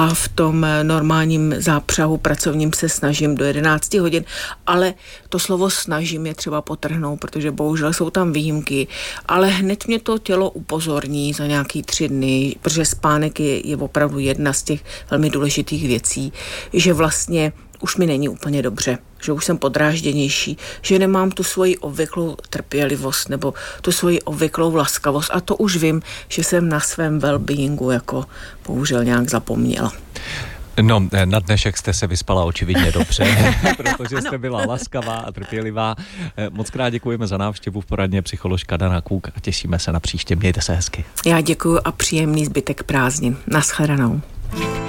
a v tom normálním zápřahu pracovním se snažím do 11 hodin, ale to slovo snažím je třeba podtrhnout, protože bohužel jsou tam výjimky, ale hned mě to tělo upozorní za nějaký 3 dny, protože spánek je opravdu jedna z těch velmi důležitých věcí, že vlastně už mi není úplně dobře, že už jsem podrážděnější, že nemám tu svoji obvyklou trpělivost nebo tu svoji obvyklou laskavost a to už vím, že jsem na svém well-beingu jako bohužel nějak zapomněla. No, na dnešek jste se vyspala očividně dobře, protože jste byla laskavá a trpělivá. Moc krát děkujeme za návštěvu v poradně psycholožka Dana Kůk a těšíme se na příště. Mějte se hezky. Já děkuju a příjemný zbytek prázdnin. Naschledanou.